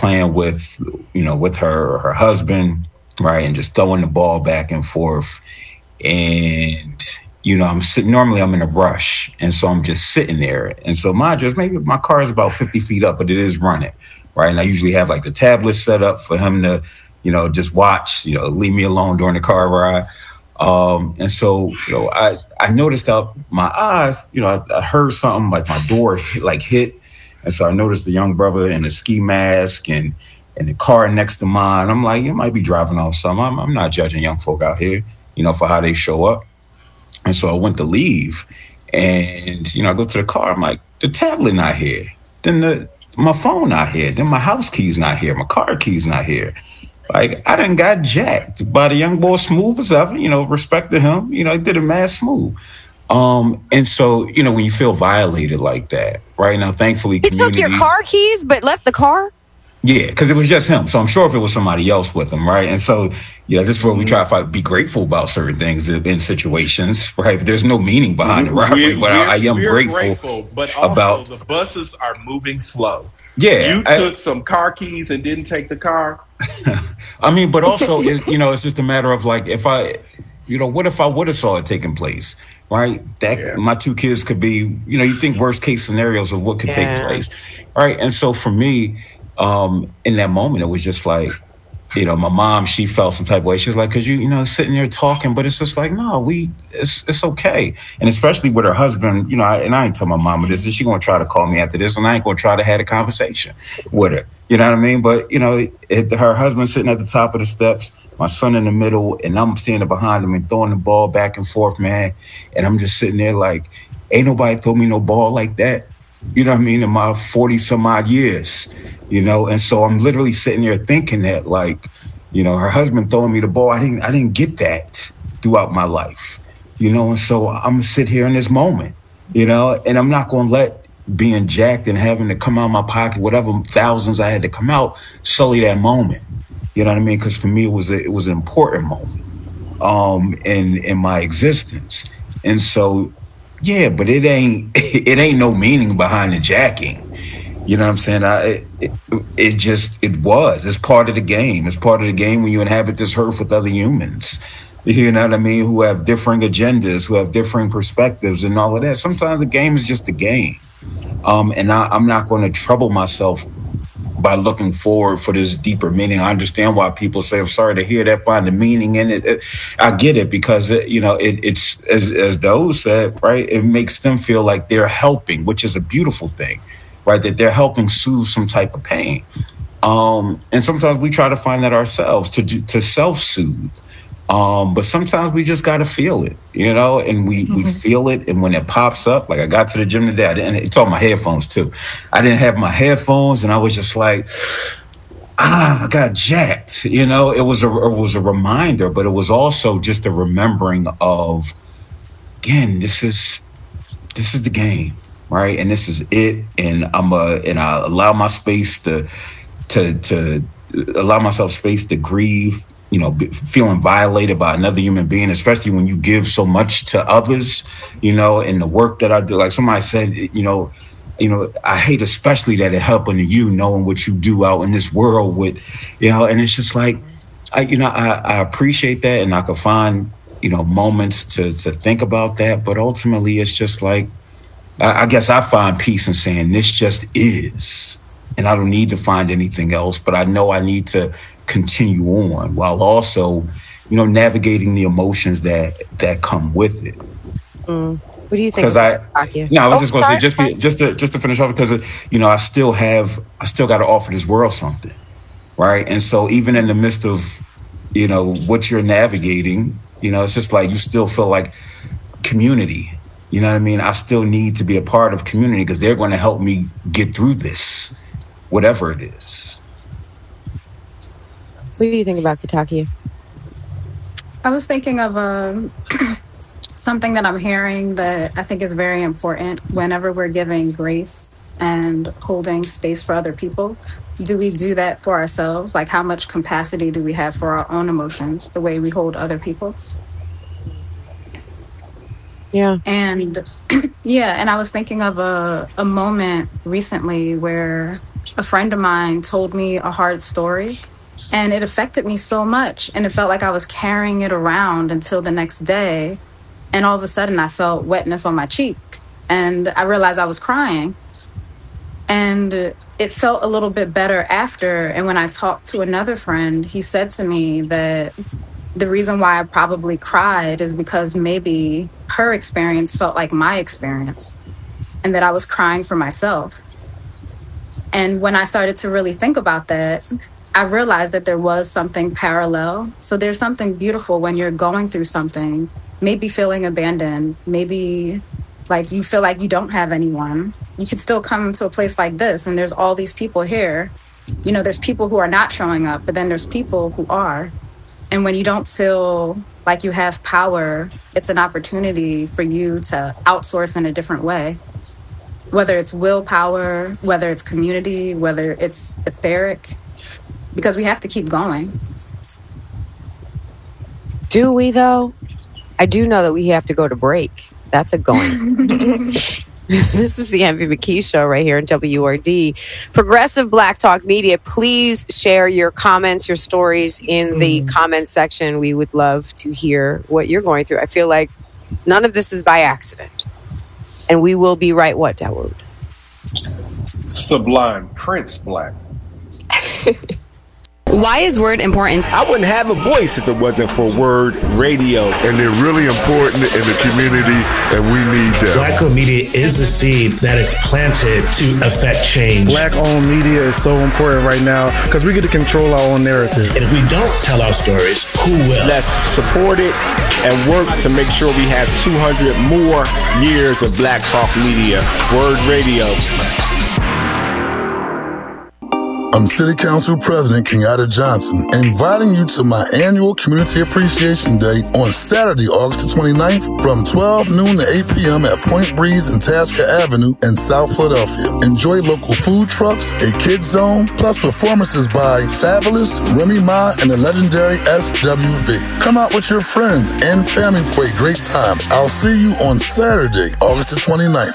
playing with, with her husband, right, and just throwing the ball back and forth. And I'm sitting. Normally, I'm in a rush, and so I'm just sitting there. And so maybe my car is about 50 feet up, but it is running, right. And I usually have like the tablet set up for him to, just watch, leave me alone during the car ride. And so, I noticed out my eyes, I heard something like my door hit. And so I noticed the young brother in a ski mask and the car next to mine. I'm like, you might be driving off something. I'm not judging young folk out here, for how they show up. And so I went to leave and, I go to the car. I'm like, the tablet not here. Then my phone not here. Then my house keys not here. My car keys not here. Like, I done got jacked by the young boy, smooth as ever, respect to him, he did a mad smooth. And so, when you feel violated like that, right now, thankfully, he took your car keys, but left the car? Yeah, because it was just him. So I'm sure if it was somebody else with him, right? And so, this is where we try to be grateful about certain things in situations, right? There's no meaning behind it, right? But I am grateful but also about the buses are moving slow. Yeah. You took some car keys and didn't take the car. I mean, but also, it's just a matter of like, if I, what if I would have saw it taking place, right? My two kids could be, you think worst case scenarios of what could take place, right? And so for me, in that moment, it was just like, my mom, she felt some type of way. She was like, cause sitting there talking, but it's just like, no, it's okay. And especially with her husband, and I ain't tell my mama this, and she gonna try to call me after this, and I ain't gonna try to have a conversation with her. You know what I mean? But, her husband sitting at the top of the steps, my son in the middle, and I'm standing behind him and throwing the ball back and forth, man. And I'm just sitting there like, ain't nobody throw me no ball like that. You know what I mean? In my 40 some odd years, and so I'm literally sitting there thinking that like, her husband throwing me the ball. I didn't get that throughout my life, and so I'm gonna sit here in this moment, and I'm not going to let being jacked and having to come out of my pocket, whatever thousands I had to come out, sully that moment. You know what I mean? Because for me, it was an important moment, in my existence. And so, yeah, but it ain't no meaning behind the jacking. You know what I'm saying? It's part of the game. It's part of the game when you inhabit this earth with other humans. You know what I mean? Who have differing agendas, who have differing perspectives and all of that. Sometimes the game is just a game. And I'm not going to trouble myself by looking forward for this deeper meaning. I understand why people say, I'm sorry to hear that, find the meaning in it. I get it because, it's, as those said, right, it makes them feel like they're helping, which is a beautiful thing, right, that they're helping soothe some type of pain. And sometimes we try to find that ourselves to self-soothe. But sometimes we just got to feel it, and we feel it. And when it pops up, like I got to the gym today, it's all my headphones too. I didn't have my headphones and I was just like, I got jacked, it was a reminder, but it was also just a remembering of, again, this is the game, right? And this is it. And I allow my space to allow myself space to grieve, feeling violated by another human being, especially when you give so much to others, in the work that I do. Like somebody said, I hate especially that it happened to you, knowing what you do out in this world with, and it's just like, I appreciate that. And I could find, moments to think about that. But ultimately, it's just like, I guess I find peace in saying this just is. And I don't need to find anything else, but I know I need to continue on while also, navigating the emotions that come with it. What do you think? Because I was just going to say, just to finish off, because I still got to offer this world something, right? And so even in the midst of what you're navigating, it's just like you still feel like community. You know what I mean? I still need to be a part of community because they're going to help me get through this, whatever it is. What do you think about Katakia? I was thinking of something that I'm hearing that I think is very important whenever we're giving grace and holding space for other people. Do we do that for ourselves? Like, how much capacity do we have for our own emotions, the way we hold other people's? Yeah. And yeah, and I was thinking of a moment recently where a friend of mine told me a hard story, and it affected me so much. And it felt like I was carrying it around until the next day. And all of a sudden, I felt wetness on my cheek. And I realized I was crying. And it felt a little bit better after. And when I talked to another friend, he said to me that the reason why I probably cried is because maybe her experience felt like my experience, and that I was crying for myself. And when I started to really think about that, I realized that there was something parallel. So there's something beautiful when you're going through something, maybe feeling abandoned, maybe like you feel like you don't have anyone. You can still come to a place like this, and there's all these people here. You know, there's people who are not showing up, but then there's people who are. And when you don't feel like you have power, it's an opportunity for you to outsource in a different way. Whether it's willpower, whether it's community, whether it's etheric, because we have to keep going. Do we, though? I do know that we have to go to break. That's a going. This is the Envy McKee Show right here in WRD. Progressive Black Talk Media. Please share your comments, your stories in the comments section. We would love to hear what you're going through. I feel like none of this is by accident. And we will be right what, Dawood? Sublime Prince Black. Why is Word important? I wouldn't have a voice if it wasn't for Word Radio. And they're really important in the community, and we need them. Black-owned media is the seed that is planted to affect change. Black-owned media is so important right now because we get to control our own narrative. And if we don't tell our stories, who will? Let's support it and work to make sure we have 200 more years of Black Talk Media. Word Radio. I'm City Council President Kenyatta Johnson, inviting you to my annual Community Appreciation Day on Saturday, August the 29th from 12 noon to 8 p.m. at Point Breeze and Tasker Avenue in South Philadelphia. Enjoy local food trucks, a kids zone, plus performances by Fabulous, Remy Ma, and the legendary SWV. Come out with your friends and family for a great time. I'll see you on Saturday, August the 29th.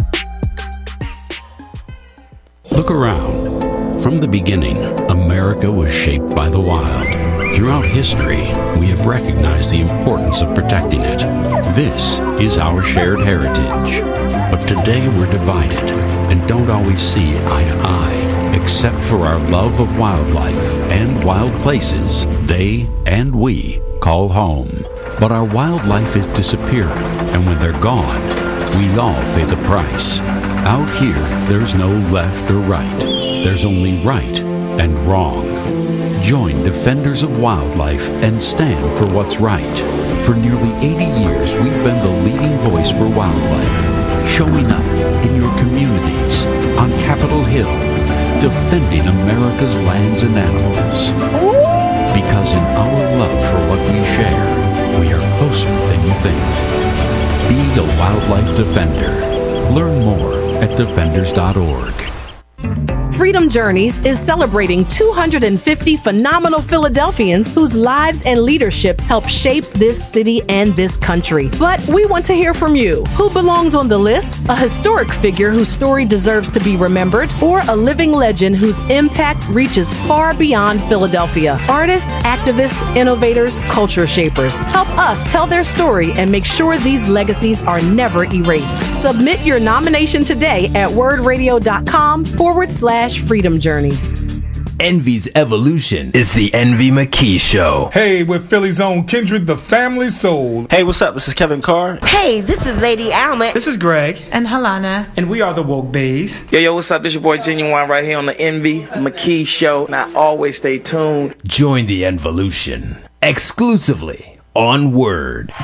Look around. From the beginning, America was shaped by the wild. Throughout history, we have recognized the importance of protecting it. This is our shared heritage. But today we're divided and don't always see eye to eye, except for our love of wildlife and wild places they and we call home. But our wildlife is disappearing, and when they're gone, we all pay the price. Out here, there's no left or right. There's only right and wrong. Join Defenders of Wildlife and stand for what's right. For nearly 80 years, we've been the leading voice for wildlife, showing up in your communities, on Capitol Hill, defending America's lands and animals. Because in our love for what we share, we are closer than you think. Be a wildlife defender. Learn more at defenders.org. Freedom Journeys is celebrating 250 phenomenal Philadelphians whose lives and leadership help shape this city and this country. But we want to hear from you. Who belongs on the list? A historic figure whose story deserves to be remembered, or a living legend whose impact reaches far beyond Philadelphia? Artists, activists, innovators, culture shapers. Help us tell their story and make sure these legacies are never erased. Submit your nomination today at wordradio.com/Freedom Journeys. Envy's evolution is the Envy McKee Show. Hey, with Philly's own Kindred, the family soul. Hey, what's up? This is Kevin Carr. Hey, this is Lady Alma. This is Greg. And Halana. And we are the Woke Bays. Yo, what's up? This your boy Genuine right here on the Envy McKee Show. And I always stay tuned. Join the Envolution exclusively on Word.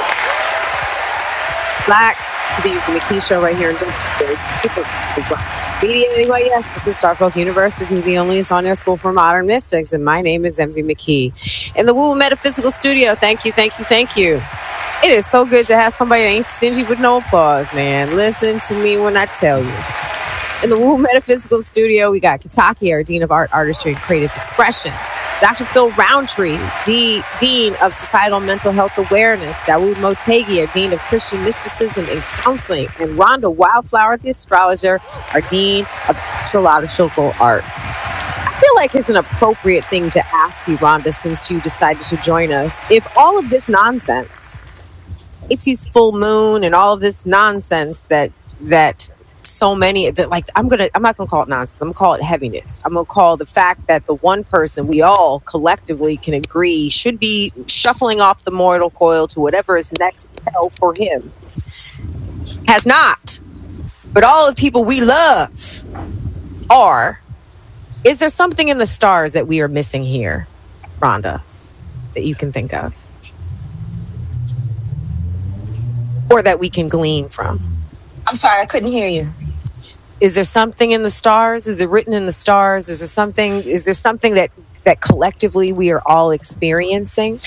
Black, the Envy McKee Show right here in Media. Anyway, yes, this is Starfolk University, the only on-air school for modern mystics, and my name is Envy McKee. In the Woo Metaphysical Studio, thank you. It is so good to have somebody that ain't stingy with no applause, man. Listen to me when I tell you. In the Woo Metaphysical Studio, we got Kitaki, our Dean of Art, Artistry, and Creative Expression. Dr. Phil Roundtree, Dean of Societal Mental Health Awareness, Dawood Motegia, Dean of Christian Mysticism and Counseling, and Rhonda Wildflower, the astrologer, our Dean of Astrological Arts. I feel like it's an appropriate thing to ask you, Rhonda, since you decided to join us. If all of this nonsense, Pisces full moon and all of this nonsense that so many that, like, I'm not gonna call it nonsense. I'm gonna call it heaviness. I'm gonna call the fact that the one person we all collectively can agree should be shuffling off the mortal coil to whatever is next hell for him has not. But all the people we love are. Is there something in the stars that we are missing here, Rhonda, that you can think of? Or that we can glean from? I'm sorry, I couldn't hear you. Is there something in the stars? Is it written in the stars? Is there something that collectively we are all experiencing?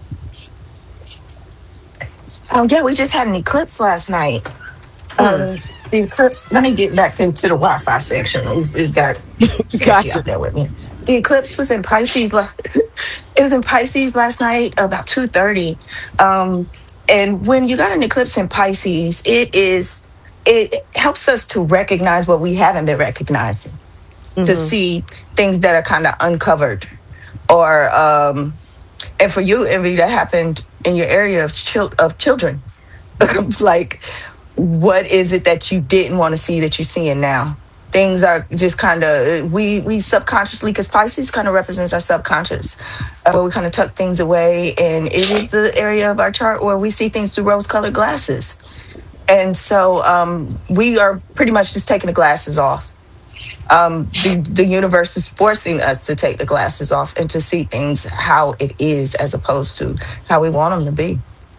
Yeah, we just had an eclipse last night. The eclipse, let me get back into the Wi-Fi section. It's got gotcha. out there with me. The eclipse was in Pisces. It was in Pisces last night about 2:30. And when you got an eclipse in Pisces, it helps us to recognize what we haven't been recognizing, to see things that are kind of uncovered, or and for you, Envy, that happened in your area of children. Like, what is it that you didn't want to see that you're seeing now? Things are just kind of, we subconsciously, because Pisces kind of represents our subconscious, where we kind of tuck things away, and it is the area of our chart where we see things through rose-colored glasses. And so we are pretty much just taking the glasses off. The universe is forcing us to take the glasses off and to see things how it is, as opposed to how we want them to be.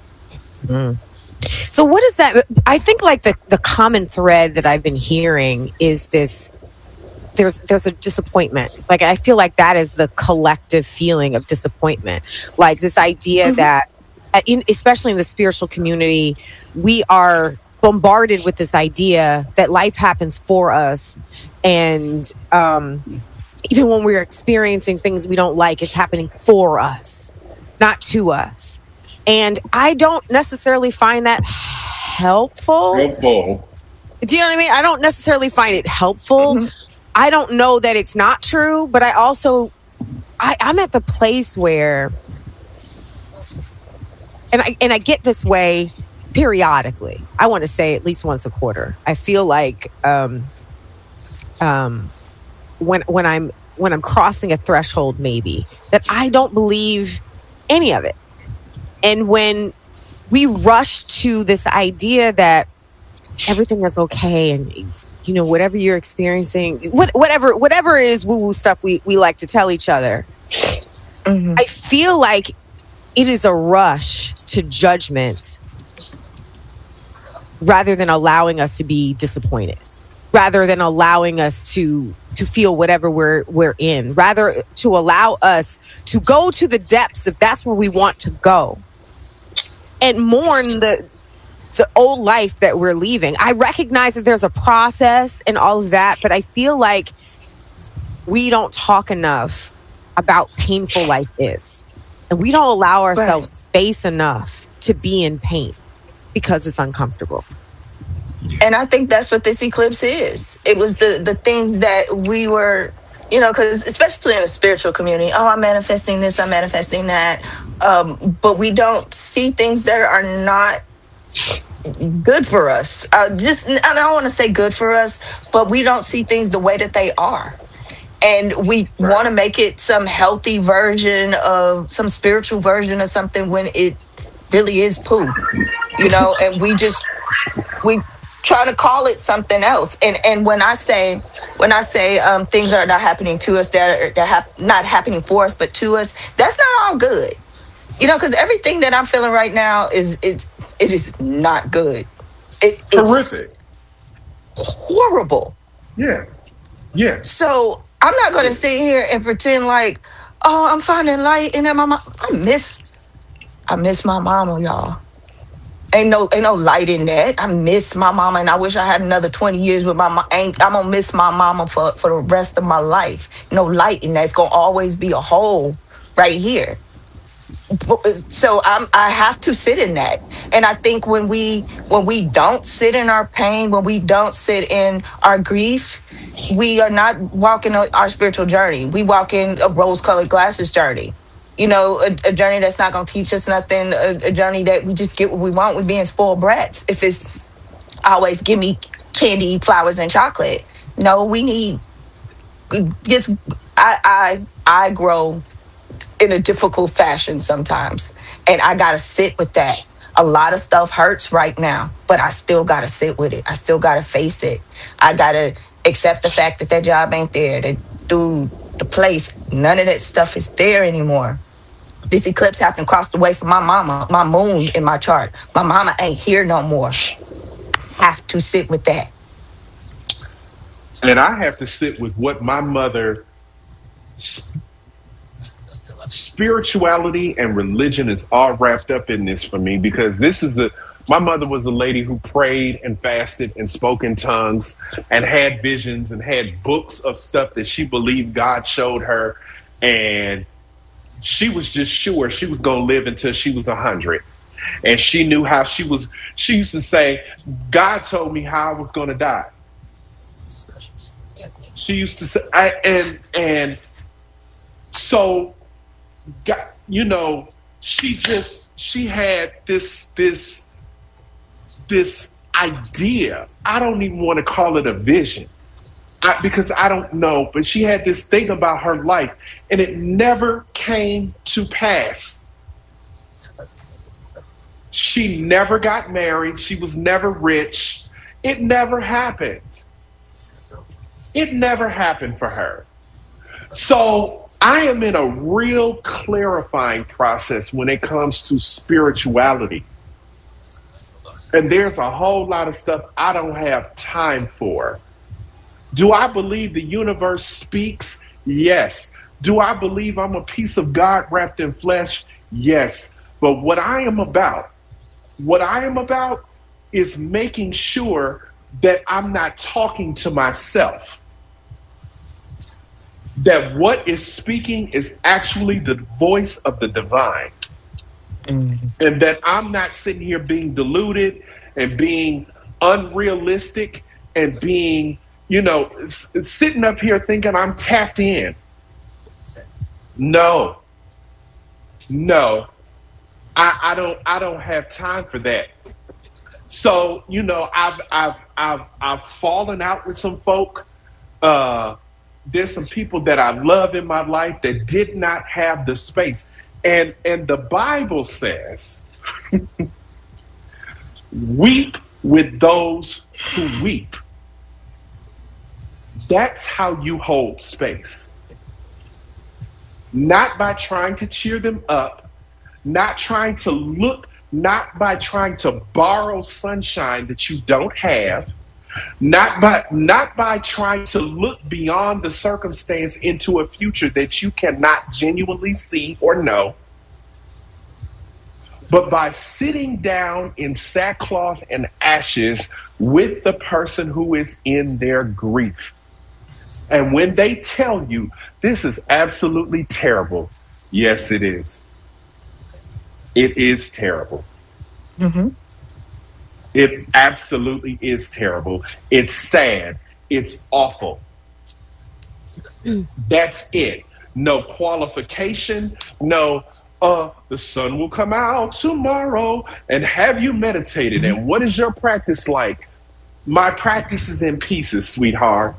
So what is that? I think like the common thread that I've been hearing is this. There's a disappointment. Like, I feel like that is the collective feeling of disappointment. Like this idea that, especially in the spiritual community, we are bombarded with this idea that life happens for us. And even when we're experiencing things we don't like, it's happening for us, not to us. And I don't necessarily find that helpful. Do you know what I mean? I don't necessarily find it helpful. I don't know that it's not true, but I'm at the place where, and I get this way periodically. I want to say at least once a quarter. I feel like when I'm crossing a threshold, maybe, that I don't believe any of it. And when we rush to this idea that everything is okay, and whatever you're experiencing, whatever it is, woo-woo stuff we like to tell each other, I feel like it is a rush to judgment rather than allowing us to be disappointed, rather than allowing us to feel whatever we're in, rather to allow us to go to the depths if that's where we want to go, and mourn the old life that we're leaving. I recognize that there's a process and all of that, but I feel like we don't talk enough about painful life is. And we don't allow ourselves space enough to be in pain because it's uncomfortable. And I think that's what this eclipse is. It was the thing that we were, because especially in the spiritual community, I'm manifesting this, I'm manifesting that. But we don't see things that are not good for us. I don't want to say good for us, but we don't see things the way that they are. And we want to make it some healthy version of some spiritual version of something when it really is poo, and we try to call it something else. And when I say things are not happening to us, that are not happening for us, but to us, that's not all good. Because everything that I'm feeling right now it is not good. It's horrific. Horrible. Yeah. So I'm not going to sit here and pretend like, I'm finding light in that. I miss my mama, y'all. Ain't no light in that. I miss my mama, and I wish I had another 20 years with my mama. I'm gonna miss my mama for the rest of my life. No light in that. It's gonna always be a hole right here. So I have to sit in that. And I think when we don't sit in our pain, when we don't sit in our grief, we are not walking our spiritual journey. We walk in a rose-colored glasses journey. You know, a journey that's not going to teach us nothing, a journey that we just get what we want with being spoiled brats. If it's always give me candy, flowers, and chocolate. No, we need just, I grow in a difficult fashion sometimes, and I got to sit with that. A lot of stuff hurts right now, but I still got to sit with it. I still got to face it. I got to accept the fact that job ain't there, that dude, the place, none of that stuff is there anymore. This eclipse happened across the way from my mama, my moon in my chart. My mama ain't here no more. Have to sit with that. And I have to sit with what my mother, spirituality and religion is all wrapped up in this for me, because my mother was a lady who prayed and fasted and spoke in tongues and had visions and had books of stuff that she believed God showed her. And she was just sure she was going to live until she was 100. And she knew how she used to say, God told me how I was going to die. She used to say, and so, you know, she had this idea. I don't even want to call it a vision, because I don't know, but she had this thing about her life, and it never came to pass. She never got married. She was never rich. It never happened. It never happened for her. So I am in a real clarifying process when it comes to spirituality. And there's a whole lot of stuff I don't have time for. Do I believe the universe speaks? Yes. Do I believe I'm a piece of God wrapped in flesh? Yes. But what I am about is making sure that I'm not talking to myself. That what is speaking is actually the voice of the divine. Mm-hmm. And that I'm not sitting here being deluded and being unrealistic and being, you know, sitting up here thinking I'm tapped in. No. I don't have time for that. So, you know, I've fallen out with some folk. There's some people that I love in my life that did not have the space. And the Bible says, weep with those who weep. That's how you hold space. Not by trying to cheer them up, not by trying to borrow sunshine that you don't have, not by trying to look beyond the circumstance into a future that you cannot genuinely see or know, but by sitting down in sackcloth and ashes with the person who is in their grief. And when they tell you this is absolutely terrible, yes, it is. It is terrible. Mm-hmm. It absolutely is terrible. It's sad. It's awful. That's it. No qualification. No, the sun will come out tomorrow. And have you meditated? And what is your practice like? My practice is in pieces, sweetheart.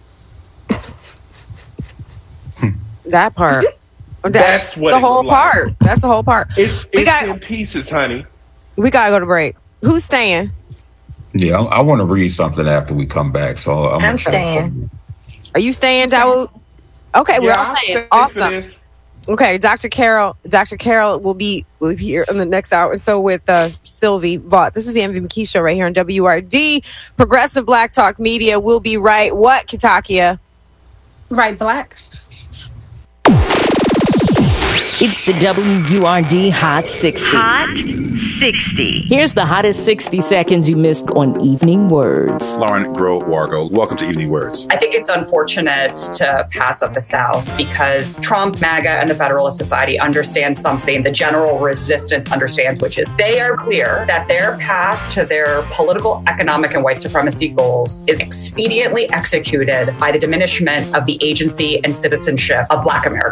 That part. That's what the whole part. Like. That's the whole part. It's in pieces, honey. We gotta go to break. Who's staying? Yeah, I want to read something after we come back. So I'm staying. Are you staying, Dawood? Okay, we're all staying. Awesome. Okay, Dr. Carol will be here in the next hour. So with Sylvie Vaught. This is the Envy McKee Show right here on WRD. Progressive Black Talk Media. We'll be right. What, Kitakia? Right, Black. It's the WURD Hot 60. Hot 60. Here's the hottest 60 seconds you missed on Evening Words. Lauren Groh-Wargo, welcome to Evening Words. I think it's unfortunate to pass up the South because Trump, MAGA, and the Federalist Society understand something the general resistance understands, which is they are clear that their path to their political, economic, and white supremacy goals is expediently executed by the diminishment of the agency and citizenship of Black America.